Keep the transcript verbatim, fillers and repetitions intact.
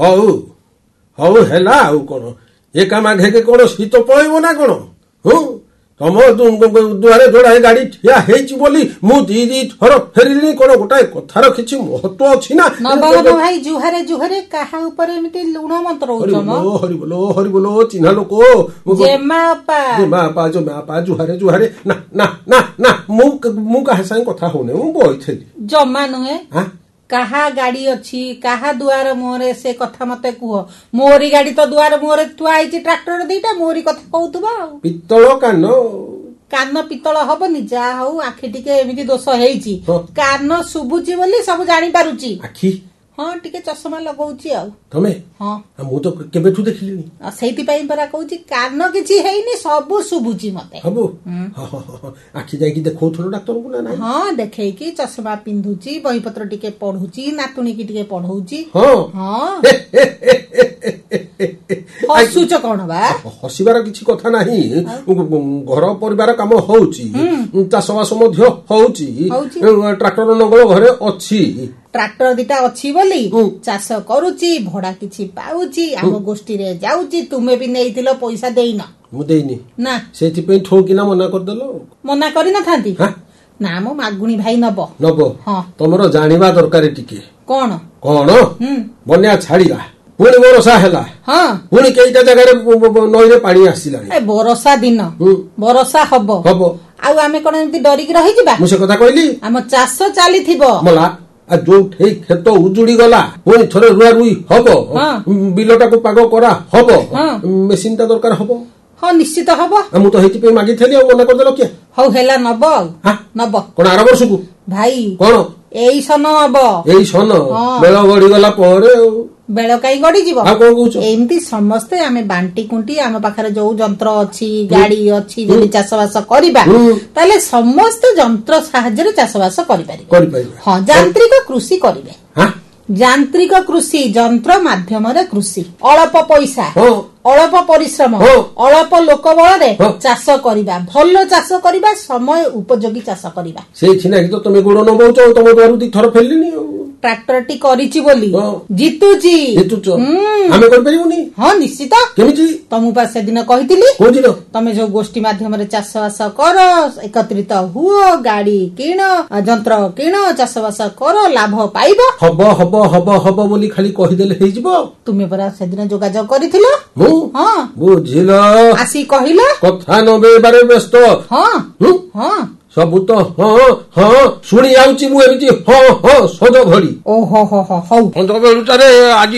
ହଉ ହଉ ହେଲା ଆଉ କଣ ଏକା ମାଘେ କଣ ଶୀତ ପଳେଇବ ନା କଣ? ହୁଁ ତମ ଦୁଆରେ ଯୋଡ଼ାଏ ଗାଡି ଠିଆ ହେଇଛି ବୋଲି ମୁଁ ଦି ଦି ଥର ଫେରିଲିଣି। କଣ ଗୋଟାଏ କଥାର କିଛି ମହତ୍ଵ ଅଛି ନା? ନବଘନ ଭାଇ ଜୁହାରେ ଜୁହାରେ କାହା ଉପରେ ଏମିତି ଲୁଣ ମନ୍ତ୍ର ହରିବୋଲ ହରିବୋଲ ହରିବୋଲ ଚିହ୍ନା ଲୋକ ଜେମାପା ଜେମାପା ଜେମାପା ଜୁହାରେ ଜୁହାରେ ନା ନା ନା ନା ମୁଁ ମୁଁ କାହା ସାଙ୍ଗେ କଥା ହଉନି। ମୁଁ ବଇଥିଲି। ଜମା ନୁହେଁ। କାହା ଗାଡି ଅଛି କାହା ଦୁଆର ମୁହଁରେ ସେ କଥା ମତେ କୁହ। ମୋରି ଗାଡି ତ ଦୁଆର ମୁହଁରେ ଥୁଆ ହେଇଛି ଟ୍ରାକ୍ଟର ଦିଟା ମୋରି କଥା କହୁଥିବ ଆଉ। ପିତ୍ତଳ କାନ କାନ ପିତ୍ତଳ ହବନି ଯାହା ହଉ ଆଖି ଟିକେ ଏମିତି ଦୋଷ ହେଇଛି। କାନ ଶୁଭୁଛି ବୋଲି ସବୁ ଜାଣିପାରୁଛି। ଆଖି ହଁ ଟିକେ ଚଷମା ଲଗଉଛି ଆଉ। ତମେ? ହଁ ମୁଁ ତ କେବେଠୁ ଦେଖିଲିଣି। ସେଇଥିପାଇଁ ପରା କହୁଛି କାନ କିଛି ହେଇନି ସବୁ ଶୁଭୁଛି ମତେ। ସବୁ ଆଖି ଯାଇକି ଦେଖଉଥିଲ ଡାକ୍ତରଙ୍କୁ ନା ନାଇଁ? ହଁ ଦେଖେଇକି ଚଷମା ପିନ୍ଧୁଛି ବହିପତ୍ର ଟିକେ ପଢୁଛି ନାତୁଣୀକି ଟିକେ ପଢଉଛି। ହଁ ହଁ ହସୁଛ କଣ ବା? ହସିବାର କିଛି କଥା ନାହିଁ। ଘର ପରିବାର କାମ ହଉଛି ଚାଷବାସ ମଧ୍ୟ ହଉଛି ଟ୍ରାକ୍ଟର ନଙ୍ଗଳ ଘରେ ଅଛି। ଟ୍ରାକ୍ଟର ଦିଟା ଅଛି ବୋଲି ଚାଷ କରୁଛି ଭଡା କିଛି ପାଉଛି ଆମ ଗୋଷ୍ଠୀରେ ଯାଉଛି। ତୁମେ ବି ନେଇଥିଲ ପଇସା ଦେଇନ? ମୁଁ ଦେଇନି ନା ସେଇଥିପାଇଁ ଠକିନା ମନା କରିଦେଲ। ମନା କରିନଥାନ୍ତି ନା ମୋ ମାଗୁଣୀ ଭାଇ ନବ ନବ। ହଁ ତମର ଜାଣିବା ଦରକାର ଟିକେ। କଣ କଣ ବନ୍ୟା ଛାଡିଲା ପୁଣି ବରଷା ହେଲା। ହଁ ପୁଣି କେଇଟା ଜାଗାରେ ନଈରେ ପାଣି ଆସିଲାଣି। ବରଷା ଦିନ ବରଷା ହବ ହବ ଆଉ ଆମେ କଣ ଏମିତି ଡରିକି ରହିଯିବା? ମୁଁ ସେ କଥା କହିଲି। ଆମ ଚାଷ ଚାଲିଥିବ ମଲା ଯୋଉଠି କ୍ଷେତ ଉଜୁଡି ଗଲା ପୁଣି ଥରେ ରୁଆ ରୁଇ ହବ ବିଲଟାକୁ ପାଗ କରା ହବ ମେସିନ ଟା ଦରକାର ହବ। ହଁ ନିଶ୍ଚିତ ହବ। ମୁଁ ତ ହେଇଥିପାଇଁ ମାଗିଥିଲି ଆଉ ମନା କରିଦେଲ କିଏ? ହଉ ହେଲା ନବ ଆଉ ନବ କଣ ଆର ବର୍ଷକୁ ଭାଇ କଣ ଏଇ ସନ ହବ ଏଇ ସନ ବେଳ ଗଡିଗଲା ପରେ ଆଉ ବେଳ କାଇଁ ଗଡିଯିବ? ଆଉ କଣ କହୁଛ? ଏମିତି ସମସ୍ତେ ଆମେ ବାଣ୍ଟି କୁଣ୍ଟି ଆମ ପାଖରେ ଯୋଉ ଯନ୍ତ୍ର ଅଛି ଗାଡି ଅଛି ଯଦି ଚାଷ ବାସ କରିବା ତାହେଲେ ସମସ୍ତେ ଯନ୍ତ୍ର ସାହାଯ୍ୟରେ ଚାଷ ବାସ କରିପାରିବେ। ହଁ ଯାନ୍ତ୍ରିକ କୃଷି କରିବେ। ଯାନ୍ତ୍ରିକ କୃଷି ଯନ୍ତ୍ର ମାଧ୍ୟମରେ କୃଷି ଅଳ୍ପ ପଇସା ଅଳ୍ପ ପରିଶ୍ରମ ଅଳ୍ପ ଲୋକ ବଳରେ ଚାଷ କରିବା ଭଲ ଚାଷ କରିବା ସମୟ ଉପଯୋଗୀ ଚାଷ କରିବା। ସେଇଥିଲାଗି ତ ତମେ ଗୋଡ ନବଉଛ ତମ ଦ୍ୱାରୁ ଦି ଥର ଫେରିଲିନି ଆଉ। ଟ୍ରାକ୍ଟରଟି କରିଛି ବୋଲି ଜିତୁଛି। ଆମେ କରିପାରିବୁନି? ହଁ ନିଶ୍ଚିତ। କେମିତି? ତମକୁ ପା ସେଦିନ କହିଥିଲି। କୋଉଦିନ? ତମେ ଯୋଉ ଗୋଷ୍ଠୀ ମାଧ୍ୟମରେ ଚାଷ ବାସ କର ଏକତ୍ରିତ ହୁଅ ଗାଡି କିଣ ଯନ୍ତ୍ର କିଣ ଚାଷ ବାସ କର ଲାଭ ପାଇବ। ହବ ହବ ହବ ହବ ବୋଲି ଖାଲି କହିଦେଲେ ହେଇଯିବ? ତୁମେ ପରା ସେଦିନ ଯୋଗାଯୋଗ କରିଥିଲ। ମୁଁ ହଁ ବୁଝିଲ ଆସି କହିଲ କଥା ନବେବାରେ ବ୍ୟସ୍ତ। ହଁ ହଁ ସବୁ ତ ହଁ ହଁ ଶୁଣି ଯାଉଛି ମୁଁ ଏମିତି ହଁ ହଁ ସଜ ଘଡି। ଓହୋ ହୋ ହୋ ହଉ ବେଳୁଟାରେ ଆଜି